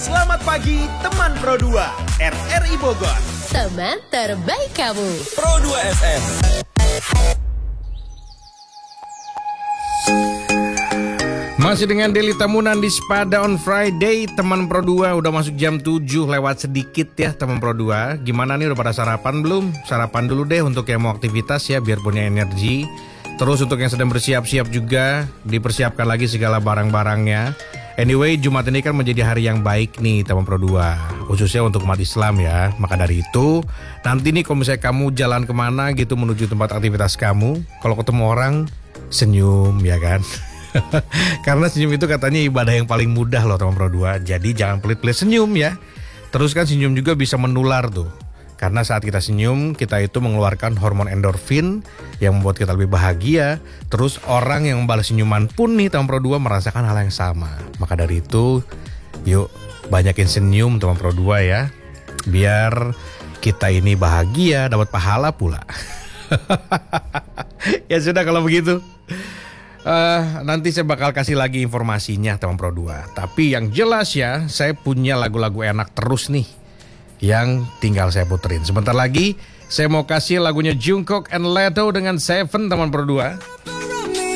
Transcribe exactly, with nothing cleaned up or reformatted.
Selamat pagi teman Pro dua R R I Bogor. Teman terbaik kamu Pro dua F M. Masih dengan Daily Tamunan di Sepada on Friday. Teman Pro dua udah masuk jam tujuh lewat sedikit ya teman Pro dua. Gimana nih, udah pada sarapan belum? Sarapan dulu deh untuk yang mau aktivitas ya, biar punya energi. Terus untuk yang sedang bersiap-siap juga, dipersiapkan lagi segala barang-barangnya. Anyway, Jumat ini kan menjadi hari yang baik nih teman Pro dua, khususnya untuk umat Islam ya. Maka dari itu, nanti nih kalau misalnya kamu jalan kemana gitu menuju tempat aktivitas kamu, kalau ketemu orang, senyum ya kan. Karena senyum itu katanya ibadah yang paling mudah loh teman Pro dua. Jadi jangan pelit-pelit senyum ya. Terus kan senyum juga bisa menular tuh. Karena saat kita senyum, kita itu mengeluarkan hormon endorfin yang membuat kita lebih bahagia. Terus orang yang membalas senyuman pun nih teman Pro dua merasakan hal yang sama. Maka dari itu, yuk banyakin senyum teman Pro dua ya. Biar kita ini bahagia, dapat pahala pula. Ya sudah kalau begitu. Uh, nanti saya bakal kasih lagi informasinya teman Pro dua. Tapi yang jelas ya, saya punya lagu-lagu enak terus nih yang tinggal saya puterin. Sebentar lagi saya mau kasih lagunya Jungkook and Leto dengan Seven teman Pro dua.